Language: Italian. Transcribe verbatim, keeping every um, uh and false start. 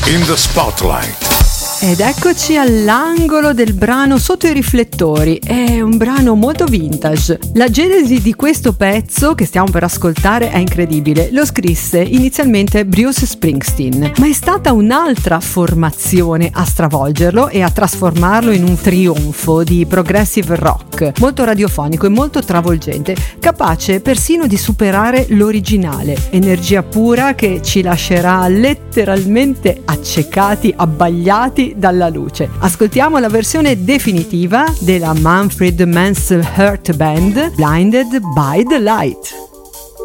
in the spotlight. Ed eccoci all'angolo del brano Sotto i riflettori. È un brano molto vintage. La genesi di questo pezzo che stiamo per ascoltare è incredibile. Lo scrisse inizialmente Bruce Springsteen, ma è stata un'altra formazione a stravolgerlo e a trasformarlo in un trionfo di progressive rock, molto radiofonico e molto travolgente, capace persino di superare l'originale. Energia pura che ci lascerà letteralmente accecati, abbagliati dalla luce. Ascoltiamo la versione definitiva della Manfred Mann's Heart Band, Blinded by the Light.